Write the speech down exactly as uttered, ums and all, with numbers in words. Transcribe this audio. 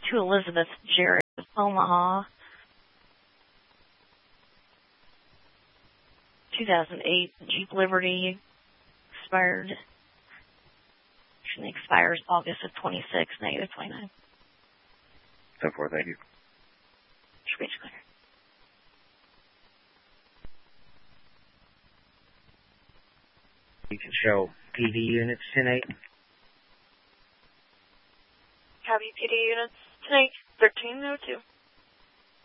to Elizabeth Jarrett of Omaha. two thousand eight Jeep Liberty expired. It expires August of twenty-six, negative twenty-nine. So forth, thank you. Speech clear. You can show P D units tonight. Copy P D units tonight, thirteen oh two.